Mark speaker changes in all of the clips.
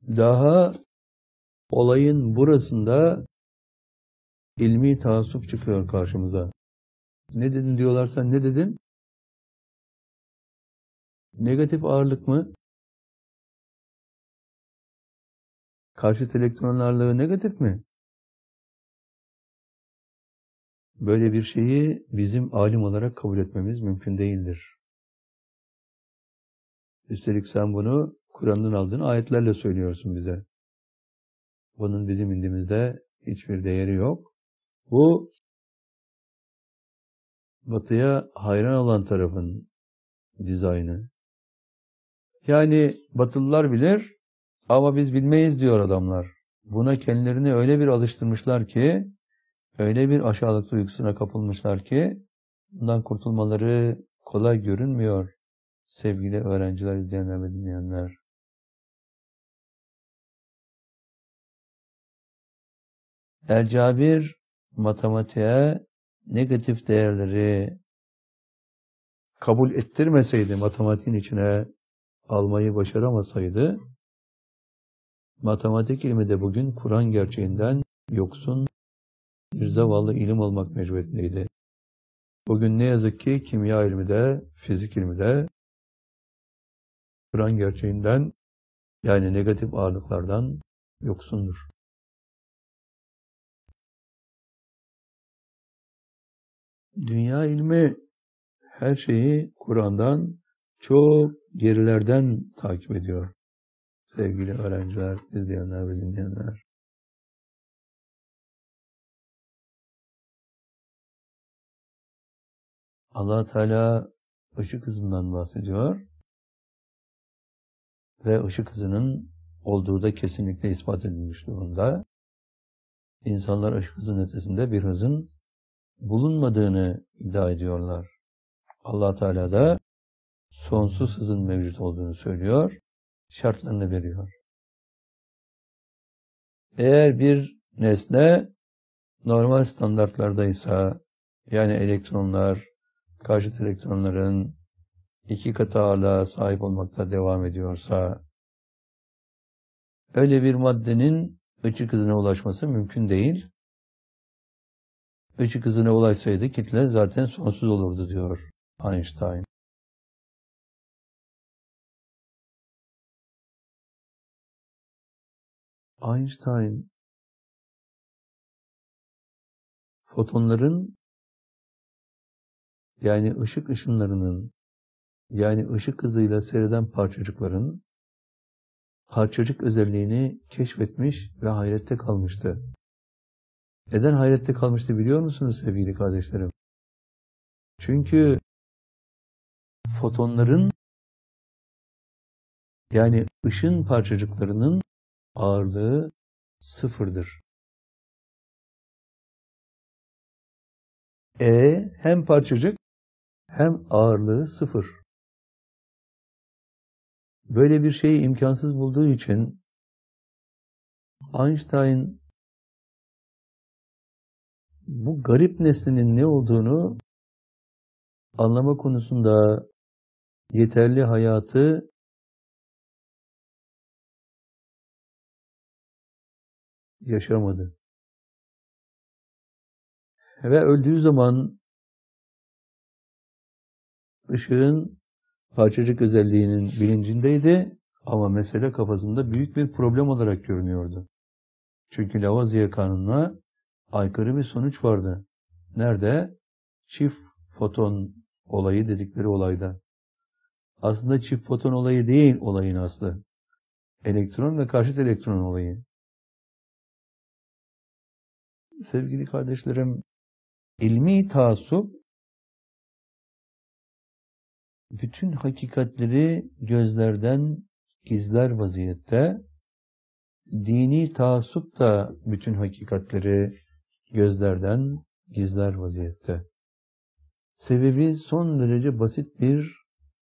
Speaker 1: Daha olayın burasında ilmi taassup çıkıyor karşımıza. Ne dedin diyorlarsa ne dedin? Negatif ağırlık mı? Karşıt elektron ağırlığı negatif mi? Böyle bir şeyi bizim alim olarak kabul etmemiz mümkün değildir. Üstelik sen bunu Kur'an'dan aldığın ayetlerle söylüyorsun bize. Bunun bizim indimizde hiçbir değeri yok. Bu Batı'ya hayran olan tarafın dizaynı. Yani Batılılar bilir ama biz bilmeyiz diyor adamlar. Buna kendilerini öyle bir alıştırmışlar ki, öyle bir aşağılık duygusuna kapılmışlar ki, bundan kurtulmaları kolay görünmüyor sevgili öğrenciler, izleyenler ve dinleyenler. El-Cabir matematiğe negatif değerleri kabul ettirmeseydi, matematiğin içine almayı başaramasaydı, matematik ilmi de bugün Kur'an gerçeğinden yoksun bir zavallı ilim olmak mecburiyetindeydi. Bugün ne yazık ki kimya ilmi de, fizik ilmi de Kur'an gerçeğinden, yani negatif ağırlıklardan yoksundur. Dünya ilmi her şeyi Kur'an'dan çok gerilerden takip ediyor. Sevgili öğrenciler, izleyenler ve dinleyenler. Allah Teala ışık hızından bahsediyor ve ışık hızının olduğu da kesinlikle ispat edilmiş durumda. İnsanlar ışık hızının ötesinde bir hızın bulunmadığını iddia ediyorlar. Allah Teala da sonsuz hızın mevcut olduğunu söylüyor, şartlarını veriyor. Eğer bir nesne normal standartlardaysa, yani elektronlar, karşıt elektronların 2 katı ağırlığa sahip olmakta devam ediyorsa, öyle bir maddenin ışık hızına ulaşması mümkün değil. Işık hızına ulaşsaydı kitle zaten sonsuz olurdu diyor Einstein. Einstein, fotonların, yani ışık ışınlarının, yani ışık hızıyla seyreden parçacıkların parçacık özelliğini keşfetmiş ve hayrette kalmıştı. Neden hayrette kalmıştı biliyor musunuz sevgili kardeşlerim? Çünkü fotonların, yani ışın parçacıklarının ağırlığı sıfırdır. Hem parçacık hem ağırlığı sıfır. Böyle bir şeyi imkansız bulduğu için Einstein bu garip nesnenin ne olduğunu anlama konusunda yeterli hayatı yaşamadı. Ve öldüğü zaman ışığın parçacık özelliğinin bilincindeydi ama mesele kafasında büyük bir problem olarak görünüyordu. Çünkü Lavoisier kanununa aykırı bir sonuç vardı. Nerede? Çift foton olayı dedikleri olayda. Aslında çift foton olayı değil olayın aslı. Elektron ve karşıt elektron olayı. Sevgili kardeşlerim, ilmi taassup bütün hakikatleri gözlerden gizler vaziyette, dini taassup da bütün hakikatleri gözlerden gizler vaziyette. Sebebi son derece basit bir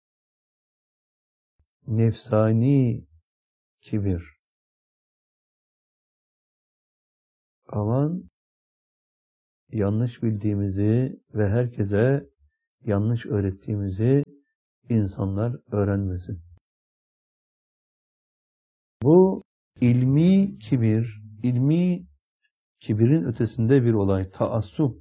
Speaker 1: nefsani kibir. Aman yanlış bildiğimizi ve herkese yanlış öğrettiğimizi insanlar öğrenmesin. Bu ilmi kibir, ilmi kibirin ötesinde bir olay, taassup.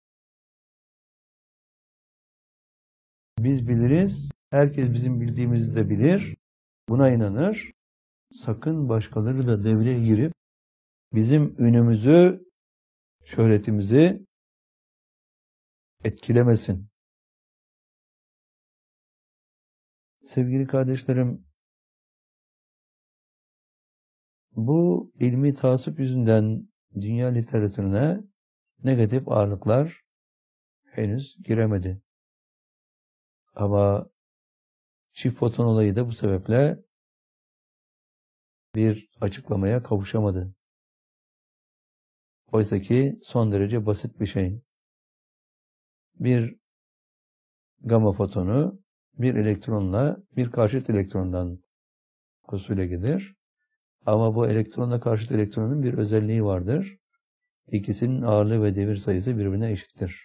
Speaker 1: Biz biliriz, herkes bizim bildiğimizi de bilir, buna inanır. Sakın başkaları da devreye girip bizim ünümüzü, şöhretimizi etkilemesin. Sevgili kardeşlerim, bu ilmi taassup yüzünden dünya literatürüne negatif ağırlıklar henüz giremedi. Ama çift foton olayı da bu sebeple bir açıklamaya kavuşamadı. Oysa ki son derece basit bir şey. Bir gama fotonu bir elektronla bir karşıt elektrondan kusule gelir. Ama bu elektronla karşıt elektronun bir özelliği vardır. İkisinin ağırlığı ve devir sayısı birbirine eşittir.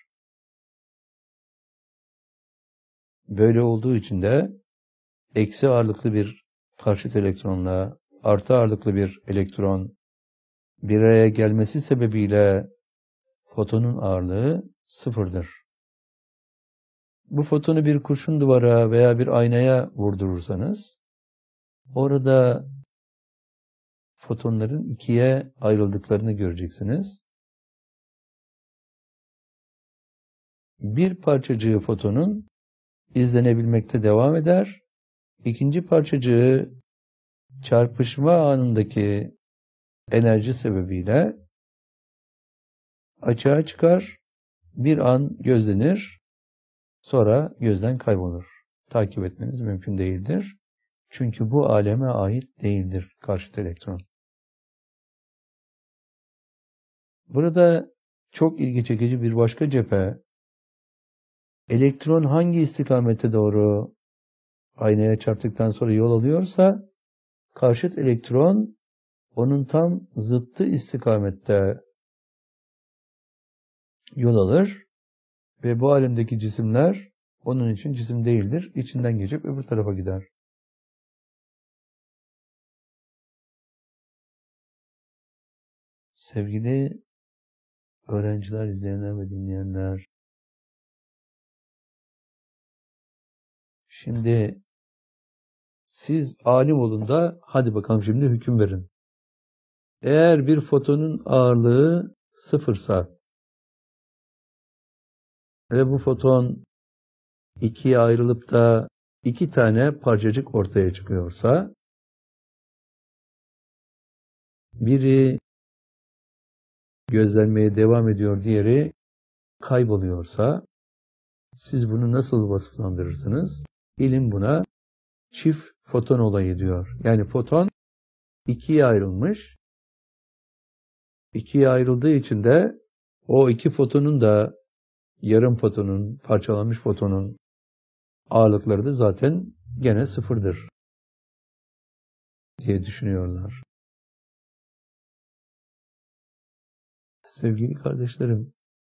Speaker 1: Böyle olduğu için de eksi ağırlıklı bir karşıt elektronla artı ağırlıklı bir elektron bir araya gelmesi sebebiyle fotonun ağırlığı sıfırdır. Bu fotonu bir kurşun duvara veya bir aynaya vurdurursanız orada fotonların ikiye ayrıldıklarını göreceksiniz. Bir parçacığı fotonun izlenebilmekte devam eder. İkinci parçacığı çarpışma anındaki enerji sebebiyle açığa çıkar, bir an gözlenir, sonra gözden kaybolur. Takip etmeniz mümkün değildir. Çünkü bu aleme ait değildir karşıt elektron. Burada çok ilgi çekici bir başka cephe, elektron hangi istikamete doğru aynaya çarptıktan sonra yol alıyorsa, karşıt elektron onun tam zıttı istikamette yol alır ve bu alemdeki cisimler onun için cisim değildir. İçinden geçip öbür tarafa gider. Sevgili öğrenciler, izleyenler ve dinleyenler, şimdi siz alim olun da hadi bakalım şimdi hüküm verin. Eğer bir fotonun ağırlığı sıfırsa ve bu foton ikiye ayrılıp da iki tane parçacık ortaya çıkıyorsa, biri gözlenmeye devam ediyor, diğeri kayboluyorsa, siz bunu nasıl vasıflandırırsınız? İlim buna çift foton olayı diyor. Yani foton ikiye ayrılmış. İkiye ayrıldığı için de o iki fotonun da yarım fotonun, parçalanmış fotonun ağırlıkları da zaten gene sıfırdır diye düşünüyorlar. Sevgili kardeşlerim,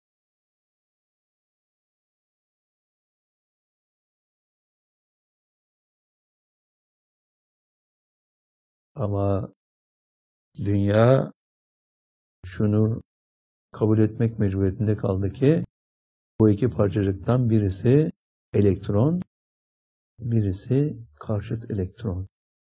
Speaker 1: ama dünya şunu kabul etmek mecburiyetinde kaldı ki bu iki parçacıktan birisi elektron, birisi karşıt elektron.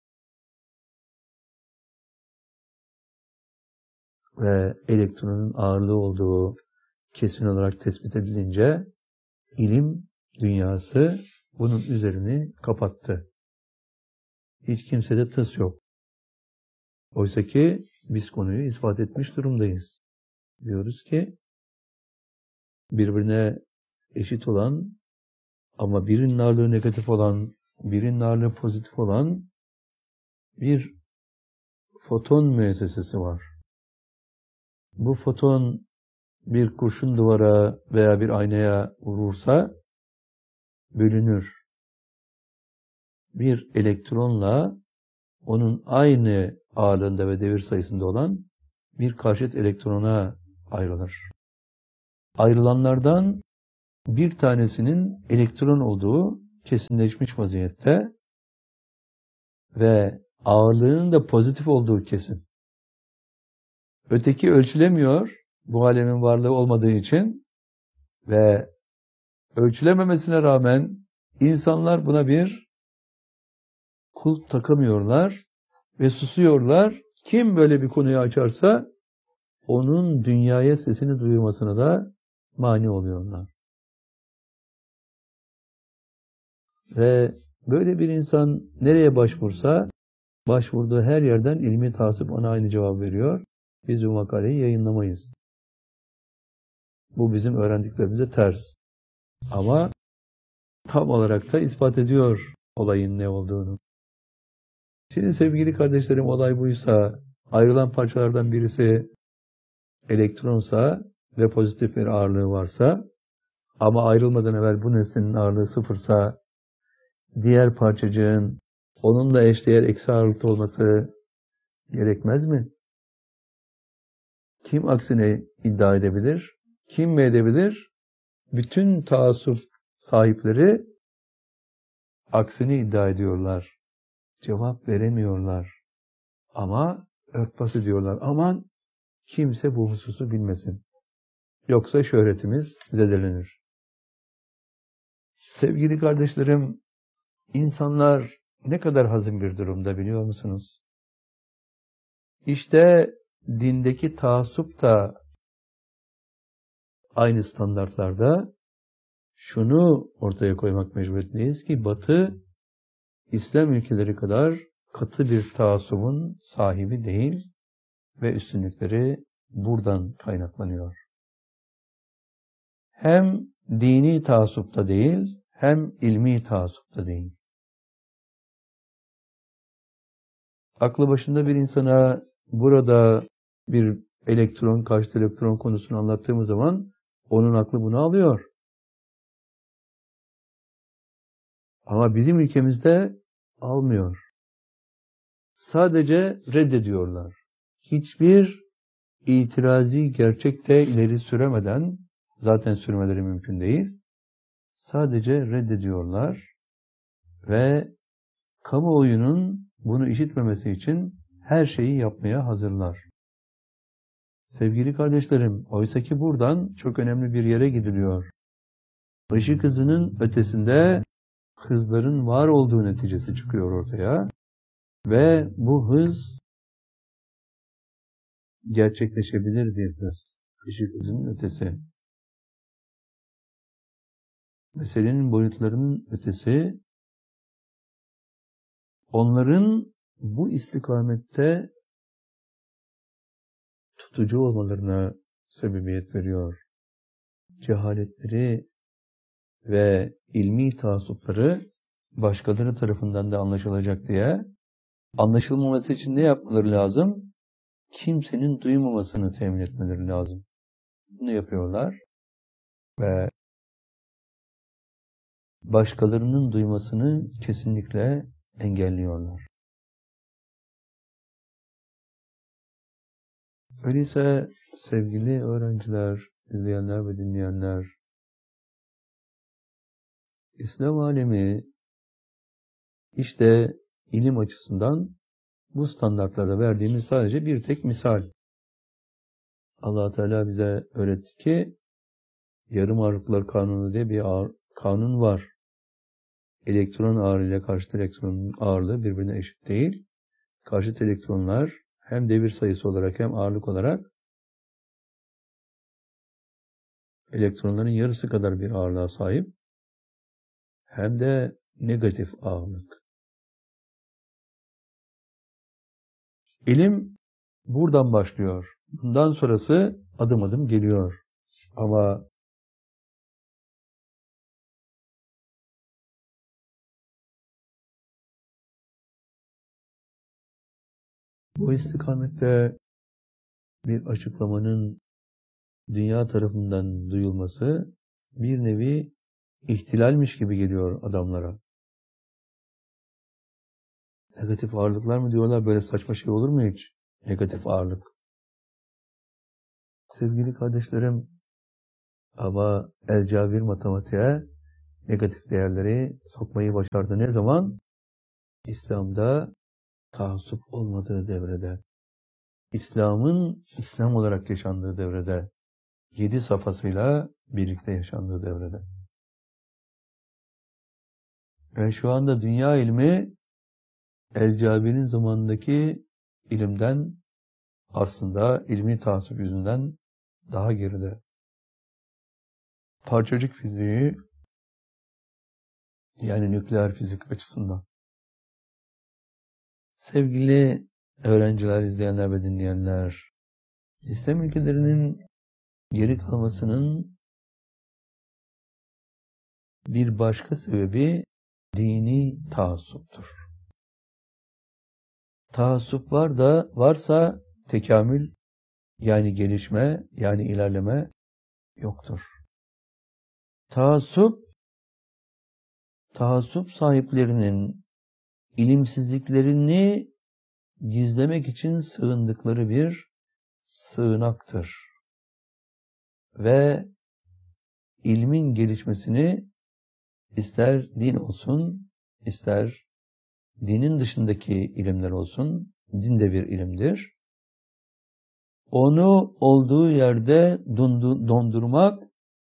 Speaker 1: Ve elektronun ağırlığı olduğu kesin olarak tespit edilince ilim dünyası bunun üzerini kapattı. Hiç kimsede tıs yok. Oysa ki biz konuyu ispat etmiş durumdayız. Diyoruz ki birbirine eşit olan ama birinin ağırlığı negatif olan, birinin ağırlığı pozitif olan bir foton müessesesi var. Bu foton bir kurşun duvara veya bir aynaya vurursa bölünür. Bir elektronla onun aynı ağırlığında ve devir sayısında olan bir karşıt elektrona ayrılır. Ayrılanlardan bir tanesinin elektron olduğu kesinleşmiş vaziyette ve ağırlığının da pozitif olduğu kesin. Öteki ölçülemiyor, bu alemin varlığı olmadığı için ve ölçülememesine rağmen insanlar buna bir kulp takamıyorlar ve susuyorlar. Kim böyle bir konuyu açarsa onun dünyaya sesini duyurmasına da mani oluyorlar. Ve böyle bir insan nereye başvursa, başvurduğu her yerden ilmi tasip ona aynı cevap veriyor. Biz bu makaleyi yayınlamayız. Bu bizim öğrendiklerimize ters. Ama tam olarak da ispat ediyor olayın ne olduğunu. Şimdi sevgili kardeşlerim, olay buysa, ayrılan parçalardan birisi elektronsa ve pozitif bir ağırlığı varsa, ama ayrılmadan evvel bu nesnenin ağırlığı sıfırsa, diğer parçacığın onunla eşdeğer eksi ağırlıkta olması gerekmez mi? Kim aksine iddia edebilir? Kim mi edebilir? Bütün taassup sahipleri aksini iddia ediyorlar. Cevap veremiyorlar. Ama örtbas ediyorlar. Aman kimse bu hususu bilmesin. Yoksa şöhretimiz zedelenir. Sevgili kardeşlerim, insanlar ne kadar hazin bir durumda biliyor musunuz? İşte dindeki taassup da aynı standartlarda. Şunu ortaya koymak mecburiyetindeyiz ki Batı, İslam ülkeleri kadar katı bir taassubun sahibi değil ve üstünlükleri buradan kaynaklanıyor. Hem dini taassupta değil, hem ilmi taassupta değil. Aklı başında bir insana burada bir elektron, karşıt elektron konusunu anlattığımız zaman onun aklı bunu alıyor. Ama bizim ülkemizde almıyor. Sadece reddediyorlar. Hiçbir itirazi gerçekte ileri süremeden, zaten sürmeleri mümkün değil, sadece reddediyorlar ve kamuoyunun bunu işitmemesi için her şeyi yapmaya hazırlar. Sevgili kardeşlerim, oysa ki buradan çok önemli bir yere gidiliyor. Işık hızının ötesinde hızların var olduğu neticesi çıkıyor ortaya ve bu hız gerçekleşebilir bir hız. Işık hızının ötesi. Meselenin boyutlarının ötesi, onların bu istikamette tutucu olmalarına sebebiyet veriyor. Cehaletleri ve ilmi taassupları başkaları tarafından da anlaşılacak diye, anlaşılmaması için ne yapmaları lazım? Kimsenin duymamasını temin etmeleri lazım. Bunu yapıyorlar ve başkalarının duymasını kesinlikle engelliyorlar. Öyleyse sevgili öğrenciler, izleyenler ve dinleyenler, İslam alemi işte ilim açısından bu standartlarda verdiğimiz sadece bir tek misal. Allah Teala bize öğretti ki yarım ağırlıklar kanunu diye bir kanun var. Elektron ağırlığı ile karşıt elektronun ağırlığı birbirine eşit değil. Karşıt elektronlar hem devir sayısı olarak hem ağırlık olarak elektronların yarısı kadar bir ağırlığa sahip, hem de negatif ağırlık. İlim buradan başlıyor. Bundan sonrası adım adım geliyor. Ama bu istikamette bir açıklamanın dünya tarafından duyulması bir nevi ihtilalmiş gibi geliyor adamlara. Negatif ağırlıklar mı diyorlar? Böyle saçma şey olur mu hiç? Negatif ağırlık. Sevgili kardeşlerim, ama El-Cabir matematiğe negatif değerleri sokmayı başardı. Ne zaman? İslam'da taassup olmadığı devrede, İslam'ın İslam olarak yaşandığı devrede, 7 safhasıyla birlikte yaşandığı devrede. Ve şu anda dünya ilmi El-Cabir'in zamanındaki ilimden aslında ilmi taassup yüzünden daha geride. Parçacık fiziği, yani nükleer fizik açısından. Sevgili öğrenciler, izleyenler ve dinleyenler, İslam ülkelerinin geri kalmasının bir başka sebebi dini taassuptur. Taassup varsa tekamül, yani gelişme, yani ilerleme yoktur. Taassup sahiplerinin ilimsizliklerini gizlemek için sığındıkları bir sığınaktır. Ve ilmin gelişmesini ister din olsun, ister dinin dışındaki ilimler olsun, din de bir ilimdir. Onu olduğu yerde dondurmak,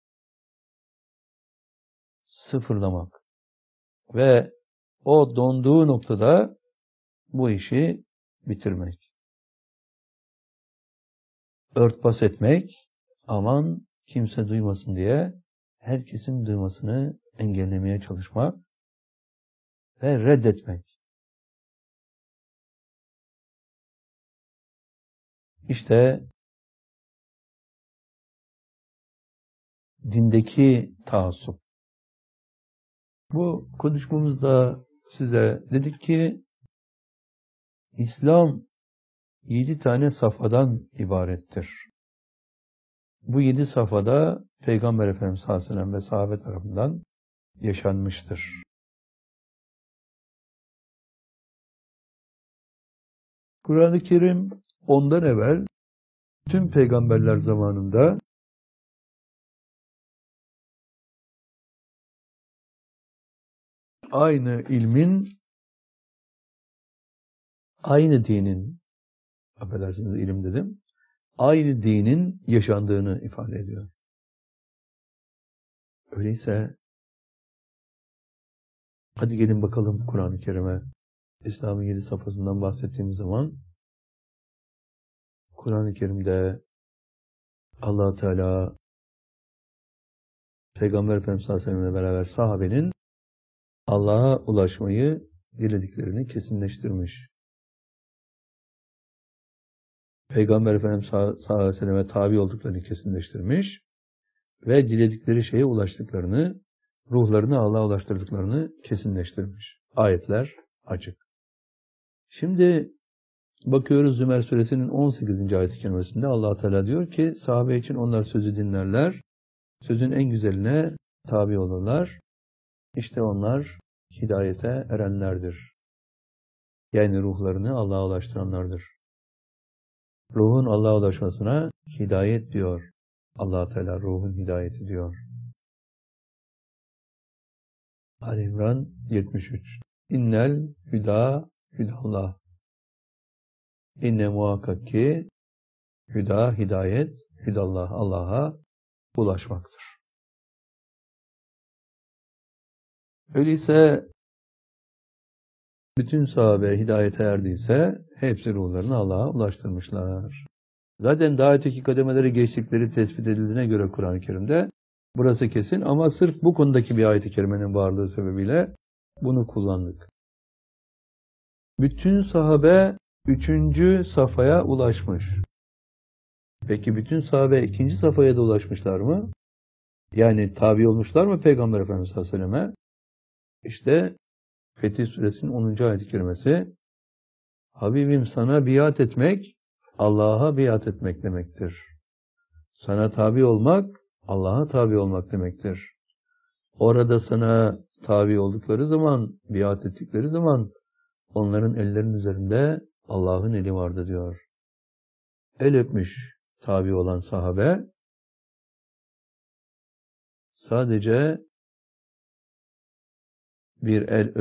Speaker 1: sıfırlamak ve o donduğu noktada bu işi bitirmek. Örtbas etmek, aman kimse duymasın diye herkesin duymasını engellemeye çalışmak ve reddetmek. İşte dindeki taassup. Bu konuşmamızda size dedik ki İslam 7 tane safhadan ibarettir. Bu 7 safhada Peygamber Efendimiz sallallahu aleyhi ve sellem ve sahabe tarafından yaşanmıştır. Kur'an-ı Kerim ondan evvel tüm peygamberler zamanında aynı ilmin, aynı dinin, affedersiniz ilim dedim, aynı dinin yaşandığını ifade ediyor. Öyleyse hadi gelin bakalım Kur'an-ı Kerim'e. İslam'ın 7 safhasından bahsettiğimiz zaman Kur'an-ı Kerim'de Allah Teala Peygamber Efendimiz sallallahu aleyhi ve sellem'le beraber sahabenin Allah'a ulaşmayı dilediklerini kesinleştirmiş. Peygamber Efendimiz sallallahu aleyhi ve selleme tabi olduklarını kesinleştirmiş ve diledikleri şeye ulaştıklarını, ruhlarını Allah'a ulaştırdıklarını kesinleştirmiş. Ayetler açık. Şimdi bakıyoruz Zümer suresinin 18. ayet-i kerimesinde Allah Teala diyor ki sahabe için onlar sözü dinlerler, sözün en güzeline tabi olurlar. İşte onlar hidayete erenlerdir. Yani ruhlarını Allah'a ulaştıranlardır. Ruhun Allah'a ulaşmasına hidayet diyor. Allah Teala ruhun hidayeti diyor. Ali İmran 73. İnnel hüda hüdallah. İnne muhakkak ki hüda, hidayet, hüdallah, Allah'a ulaşmaktır. Öyleyse bütün sahabe hidayete erdiyse hepsi ruhlarını Allah'a ulaştırmışlar. Zaten daha öteki kademeleri geçtikleri tespit edildiğine göre Kur'an-ı Kerim'de burası kesin ama sırf bu konudaki bir ayet-i kerimenin varlığı sebebiyle bunu kullandık. Bütün sahabe 3. safhaya ulaşmış. Peki bütün sahabe 2. safhaya da ulaşmışlar mı? Yani tabi olmuşlar mı Peygamber Efendimiz sallallahu aleyhi ve selleme? İşte Fetih Suresinin 10. ayet-i kerimesi Habibim sana biat etmek, Allah'a biat etmek demektir. Sana tabi olmak, Allah'a tabi olmak demektir. Orada sana tabi oldukları zaman, biat ettikleri zaman onların ellerinin üzerinde Allah'ın eli vardı diyor. El öpmüş tabi olan sahabe sadece bir el